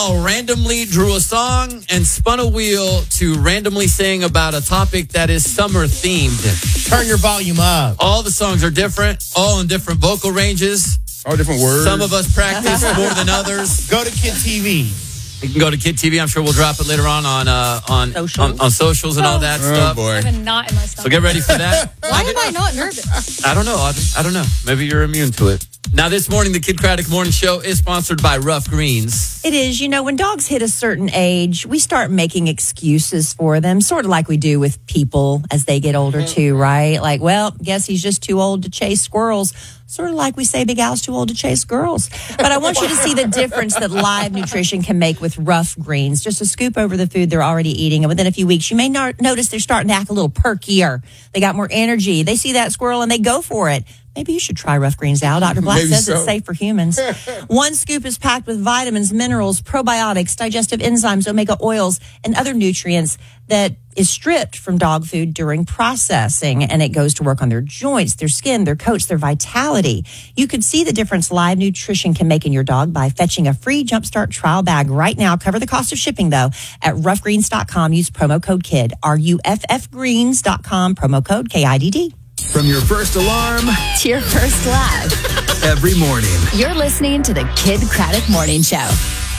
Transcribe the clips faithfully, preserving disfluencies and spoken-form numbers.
all randomly drew a song and spun a wheel to randomly sing about a topic that is summer themed. Turn your volume up. All the songs are different, all in different vocal ranges. All different words. Some of us practice more than others. Go to Kid T V. You can go to Kid T V. I'm sure we'll drop it later on on uh, on, Socials. on on socials and all that Oh, stuff. boy. I have a knot in my stomach. So get ready for that. Why am I not nervous? I don't know, Audrey. I don't know. Maybe you're immune to it. Now, this morning, the Kid Craddock Morning Show is sponsored by Rough Greens. It is. You know, when dogs hit a certain age, we start making excuses for them, sort of like we do with people as they get older, too, right? Like, well, guess he's just too old to chase squirrels. Sort of like we say Big Al's too old to chase girls. But I want you to see the difference that live nutrition can make with Rough Greens. Just a scoop over the food they're already eating. And within a few weeks, you may not notice they're starting to act a little perkier. They got more energy. They see that squirrel and they go for it. Maybe you should try Rough Greens, Al. Doctor Black Maybe says so. it's safe for humans. One scoop is packed with vitamins, minerals, probiotics, digestive enzymes, omega oils, and other nutrients that is stripped from dog food during processing, and it goes to work on their joints, their skin, their coats, their vitality. You could see the difference live nutrition can make in your dog by fetching a free Jumpstart trial bag right now. Cover the cost of shipping, though, at rough greens dot com. Use promo code KID, R U F F greens dot com, promo code K I D D. From your first alarm To your first laugh. every morning. You're listening to the Kid Craddock Morning Show.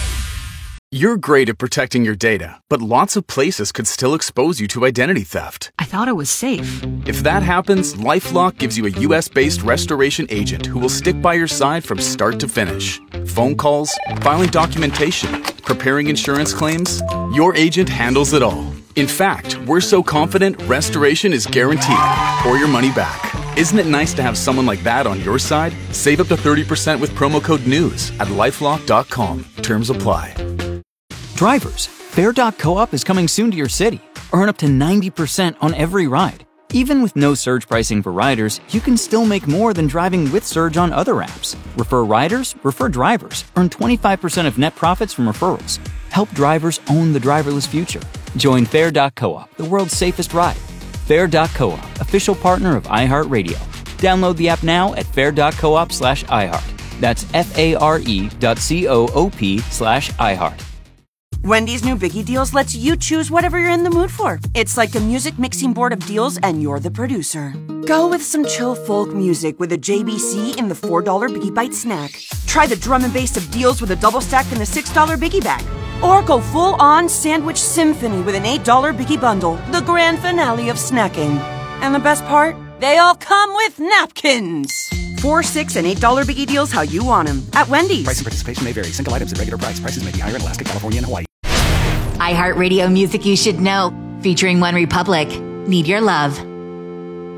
You're great at protecting your data, but lots of places could still expose you to identity theft. I thought it was safe. If that happens, LifeLock gives you a U S-based restoration agent who will stick by your side from start to finish. Phone calls, filing documentation, preparing insurance claims, your agent handles it all. In fact, we're so confident restoration is guaranteed or your money back. Isn't it nice to have someone like that on your side? Save up to thirty percent with promo code NEWS at lifelock dot com. Terms apply. Drivers, Fair dot coop is coming soon to your city. Earn up to ninety percent on every ride. Even with no surge pricing for riders, you can still make more than driving with Surge on other apps. Refer riders, refer drivers. Earn twenty-five percent of net profits from referrals. Help drivers own the driverless future. Join Fair dot coop, the world's safest ride. Fair dot coop, official partner of iHeartRadio. Download the app now at fair dot coop slash iHeart. That's F-A-R-E dot C-O-O-P slash iHeart. Wendy's new Biggie Deals lets you choose whatever you're in the mood for. It's like a music mixing board of deals, and you're the producer. Go with some chill folk music with a J B C in the four dollar Biggie Bite snack. Try the drum and bass of deals with a double stack in the six dollar Biggie Bag. Or go full-on sandwich symphony with an eight dollar Biggie Bundle, the grand finale of snacking. And the best part? They all come with napkins. Four, six, and eight dollar Biggie Deals how you want them at Wendy's. Price and participation may vary. Single items at regular price. Prices may be higher in Alaska, California, and Hawaii. iHeartRadio music you should know, featuring One Republic. Need Your Love.